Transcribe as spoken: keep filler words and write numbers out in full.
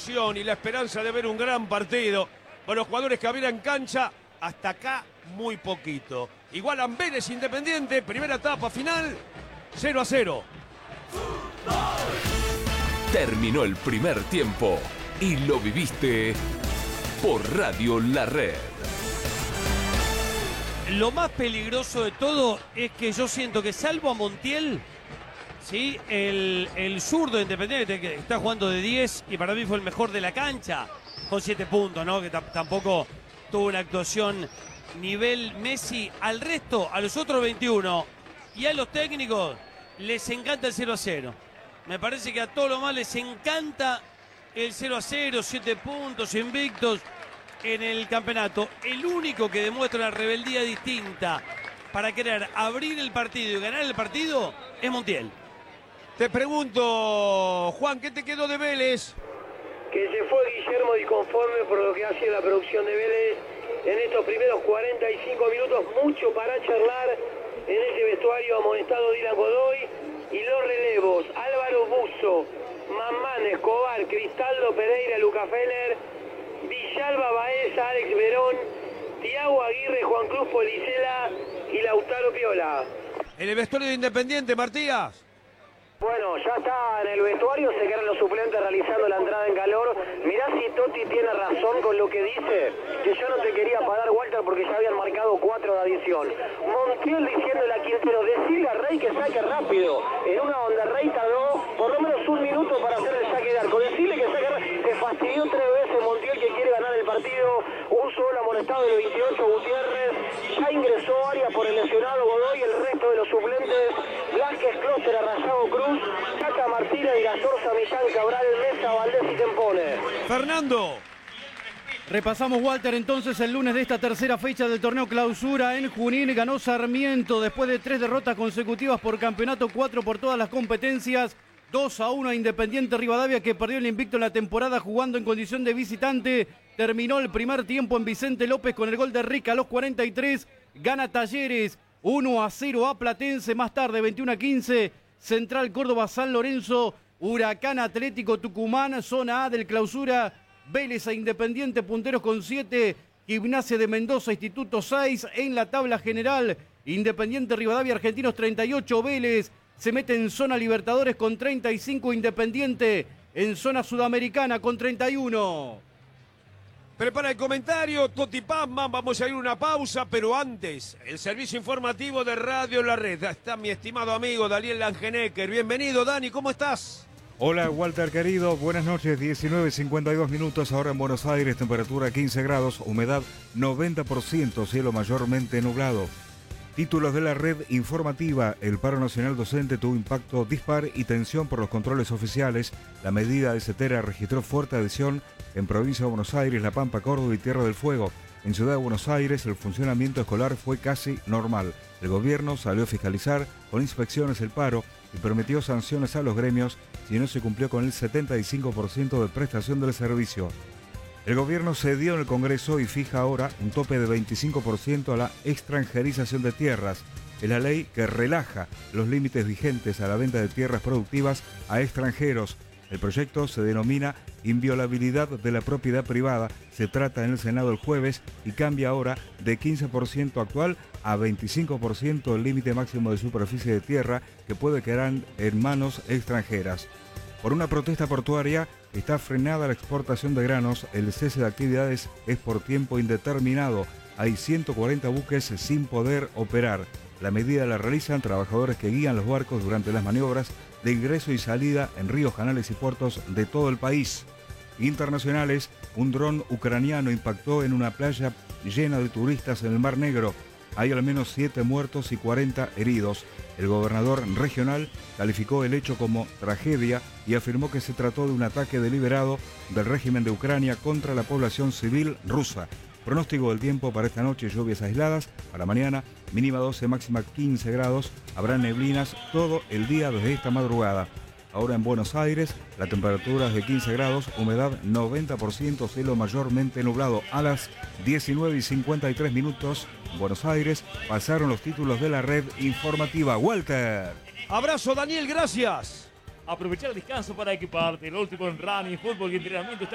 ilusión y la esperanza de ver un gran partido. Con los jugadores que habían en cancha, hasta acá muy poquito. Igualan Vélez Independiente, primera etapa final, cero a cero. Terminó el primer tiempo y lo viviste por Radio La Red. Lo más peligroso de todo es que yo siento que salvo a Montiel, ¿sí? el, el zurdo Independiente que está jugando de diez y para mí fue el mejor de la cancha con siete puntos, ¿no? Que tampoco tuvo una actuación nivel Messi. Al resto, a los otros veintiuno y a los técnicos les encanta el cero a cero. Me parece que a todos los más les encanta el cero a cero, siete puntos, invictos en el campeonato. El único que demuestra una rebeldía distinta para querer abrir el partido y ganar el partido es Montiel. Te pregunto, Juan, ¿qué te quedó de Vélez? Que se fue Guillermo disconforme por lo que ha sido la producción de Vélez en estos primeros cuarenta y cinco minutos. Mucho para charlar en ese vestuario amonestado Dylan Godoy. Y los relevos: Álvaro Buzo, Mamán, Escobar, Cristaldo Pereira, Luca Feller, Villalba, Baeza, Alex Verón, Tiago Aguirre, Juan Cruz Policela y Lautaro Piola. En el vestuario de Independiente, Martías. Bueno, ya está en el vestuario, se quedan los suplentes realizando la entrada en calor. Mirá si Totti tiene razón con lo que dice, que yo no te quería parar, Walter, porque ya habían marcado cuatro de adición. Montiel diciéndole a Quintero, decile a Rey que saque rápido, en una donde Rey tardó por lo menos un minuto para hacer el saque de arco. Decile que saque rápido, se fastidió tres veces Montiel, que quiere ganar el partido. Un solo amonestado del veintiocho, Gutiérrez. Ya ingresó Arias por el lesionado Godoy, el resto de los suplentes: Blanques, Closer, Arrayado, Cruz, Chaca, Martínez, Irazorza, Millán, Cabral, Mesa, Valdés y Tempone. Fernando. Repasamos, Walter, entonces el lunes de esta tercera fecha del torneo Clausura en Junín. Ganó Sarmiento después de tres derrotas consecutivas por campeonato, cuatro por todas las competencias. dos a uno a Independiente Rivadavia, que perdió el invicto en la temporada jugando en condición de visitante. Terminó el primer tiempo en Vicente López con el gol de Rica a los cuarenta y tres. Gana Talleres uno a cero a Platense. Más tarde, veintiuno a quince, Central Córdoba San Lorenzo. Huracán Atlético Tucumán, zona A del Clausura. Vélez a Independiente, punteros con siete. Gimnasia de Mendoza, Instituto seis. En la tabla general, Independiente Rivadavia, Argentinos treinta y ocho. Vélez se mete en zona Libertadores con treinta y cinco. Independiente en zona Sudamericana con treinta y uno. Prepara el comentario, Toti Pazman, vamos a ir a una pausa, pero antes, el servicio informativo de Radio La Red. Está mi estimado amigo Daniel Langenecker. Bienvenido, Dani, ¿cómo estás? Hola, Walter querido, buenas noches. Diecinueve cincuenta y dos minutos ahora en Buenos Aires, temperatura quince grados, humedad noventa por ciento, cielo mayormente nublado. Títulos de la red informativa: el paro nacional docente tuvo impacto dispar y tensión por los controles oficiales. La medida de Cetera registró fuerte adhesión en provincia de Buenos Aires, La Pampa, Córdoba y Tierra del Fuego. En Ciudad de Buenos Aires el funcionamiento escolar fue casi normal. El gobierno salió a fiscalizar con inspecciones el paro y prometió sanciones a los gremios si no se cumplió con el setenta y cinco por ciento de prestación del servicio. El gobierno cedió en el Congreso y fija ahora un tope de veinticinco por ciento a la extranjerización de tierras. Es la ley que relaja los límites vigentes a la venta de tierras productivas a extranjeros. El proyecto se denomina inviolabilidad de la propiedad privada. Se trata en el Senado el jueves y cambia ahora de quince por ciento actual a veinticinco por ciento el límite máximo de superficie de tierra que puede quedar en manos extranjeras. Por una protesta portuaria está frenada la exportación de granos. El cese de actividades es por tiempo indeterminado. Hay ciento cuarenta buques sin poder operar. La medida la realizan trabajadores que guían los barcos durante las maniobras de ingreso y salida en ríos, canales y puertos de todo el país. Internacionales: un dron ucraniano impactó en una playa llena de turistas en el Mar Negro. Hay al menos siete muertos y cuarenta heridos. El gobernador regional calificó el hecho como tragedia y afirmó que se trató de un ataque deliberado del régimen de Ucrania contra la población civil rusa. Pronóstico del tiempo para esta noche: lluvias aisladas. Para mañana, mínima doce, máxima quince grados. Habrá neblinas todo el día desde esta madrugada. Ahora en Buenos Aires, la temperatura es de quince grados, humedad noventa por ciento, cielo mayormente nublado. A las diecinueve y cincuenta y tres minutos, en Buenos Aires, pasaron los títulos de la red informativa. Walter. Abrazo, Daniel, gracias. Aprovechar el descanso para equiparte. Lo último en running, fútbol y entrenamiento está